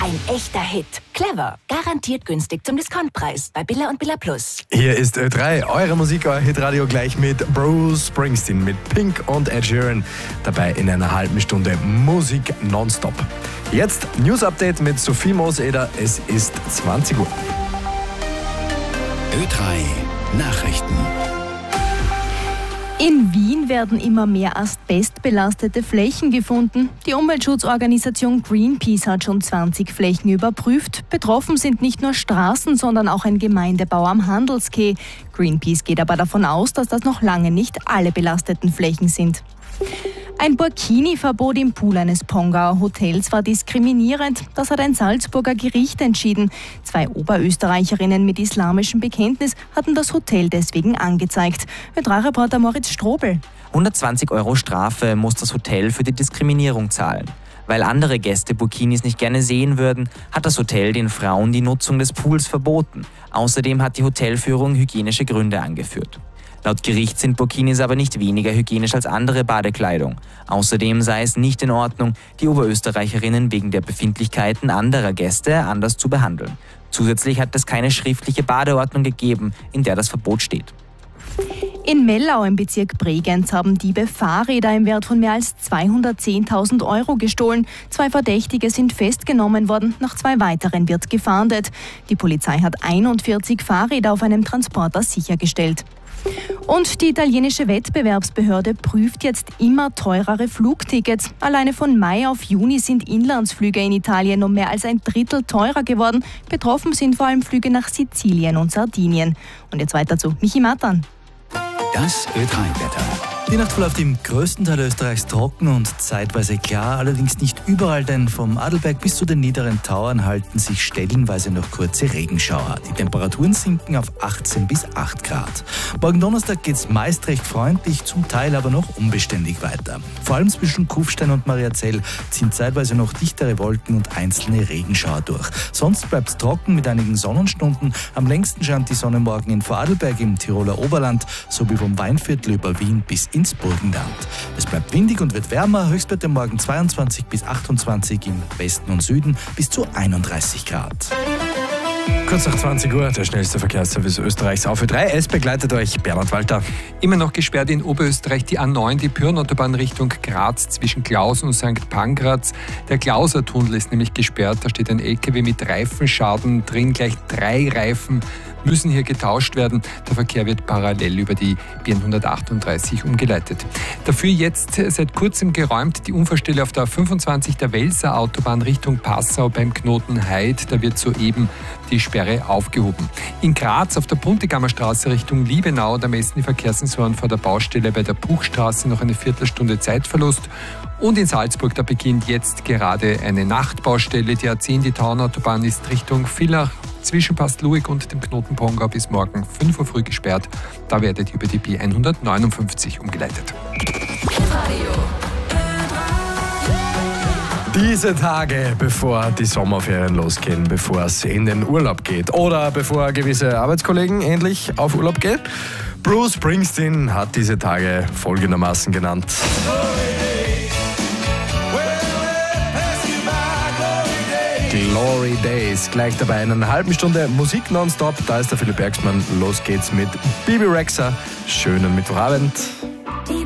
Ein echter Hit. Clever. Garantiert günstig zum Discountpreis bei Billa und Billa Plus. Hier ist Ö3, eure Musik, euer Hitradio gleich mit Bruce Springsteen, mit Pink und Ed Sheeran. Dabei in einer halben Stunde Musik nonstop. Jetzt News-Update mit Sophie Mooseder. Es ist 20 Uhr. Ö3 Nachrichten. In Wien werden immer mehr asbestbelastete Flächen gefunden. Die Umweltschutzorganisation Greenpeace hat schon 20 Flächen überprüft. Betroffen sind nicht nur Straßen, sondern auch ein Gemeindebau am Handelskeh. Greenpeace geht aber davon aus, dass das noch lange nicht alle belasteten Flächen sind. Ein Burkini-Verbot im Pool eines Pongauer Hotels war diskriminierend. Das hat ein Salzburger Gericht entschieden. 2 Oberösterreicherinnen mit islamischem Bekenntnis hatten das Hotel deswegen angezeigt. Ö3-Reporter Moritz Strobel. 120 € Strafe muss das Hotel für die Diskriminierung zahlen. Weil andere Gäste Burkinis nicht gerne sehen würden, hat das Hotel den Frauen die Nutzung des Pools verboten. Außerdem hat die Hotelführung hygienische Gründe angeführt. Laut Gericht sind Burkinis aber nicht weniger hygienisch als andere Badekleidung. Außerdem sei es nicht in Ordnung, die Oberösterreicherinnen wegen der Befindlichkeiten anderer Gäste anders zu behandeln. Zusätzlich hat es keine schriftliche Badeordnung gegeben, in der das Verbot steht. In Mellau im Bezirk Bregenz haben Diebe Fahrräder im Wert von mehr als 210.000 € gestohlen. 2 Verdächtige sind festgenommen worden, nach 2 weiteren wird gefahndet. Die Polizei hat 41 Fahrräder auf einem Transporter sichergestellt. Und die italienische Wettbewerbsbehörde prüft jetzt immer teurere Flugtickets. Alleine von Mai auf Juni sind Inlandsflüge in Italien um mehr als ein Drittel teurer geworden. Betroffen sind vor allem Flüge nach Sizilien und Sardinien. Und jetzt weiter zu Michi Matan. Das Ö3-Wetter. Die Nacht verläuft im größten Teil Österreichs trocken und zeitweise klar, allerdings nicht überall, denn vom Adelberg bis zu den niederen Tauern halten sich stellenweise noch kurze Regenschauer. Die Temperaturen sinken auf 18 bis 8 Grad. Morgen Donnerstag geht es meist recht freundlich, zum Teil aber noch unbeständig weiter. Vor allem zwischen Kufstein und Mariazell ziehen zeitweise noch dichtere Wolken und einzelne Regenschauer durch. Sonst bleibt es trocken mit einigen Sonnenstunden. Am längsten scheint die Sonne morgen in Vorarlberg im Tiroler Oberland sowie vom Weinviertel über Wien bis ins Burgenland. Es bleibt windig und wird wärmer, Höchstwerte morgen 22 bis 28, im Westen und Süden bis zu 31 Grad. Kurz nach 20 Uhr, der schnellste Verkehrsservice Österreichs auf Ö3. Es begleitet euch Bernhard Walter. Immer noch gesperrt in Oberösterreich die A9, die Pyrenautobahn Richtung Graz zwischen Klausen und St. Pankraz. Der Klauser-Tunnel ist nämlich gesperrt, da steht ein LKW mit Reifenschaden drin, gleich 3 Reifen müssen hier getauscht werden. Der Verkehr wird parallel über die B138 umgeleitet. Dafür jetzt seit kurzem geräumt die Unfallstelle auf der 25 der Welser Autobahn Richtung Passau beim Knoten Heid. Da wird soeben die Sperre aufgehoben. In Graz auf der Puntigammer Straße Richtung Liebenau, da messen die Verkehrssensoren vor der Baustelle bei der Buchstraße noch eine Viertelstunde Zeitverlust. Und in Salzburg, da beginnt jetzt gerade eine Nachtbaustelle. Die A10, die Tauernautobahn, ist Richtung Villach zwischen Pastluig und dem Knoten Pongau bis morgen 5 Uhr früh gesperrt. Da werdet ihr über die B159 umgeleitet. Diese Tage, bevor die Sommerferien losgehen, bevor es in den Urlaub geht oder bevor gewisse Arbeitskollegen endlich auf Urlaub gehen, Bruce Springsteen hat diese Tage folgendermaßen genannt. Glory Days. Gleich dabei in einer halben Stunde Musik nonstop. Da ist der Philipp Bergsmann. Los geht's mit Bibi Rexha. Schönen Mittwochabend.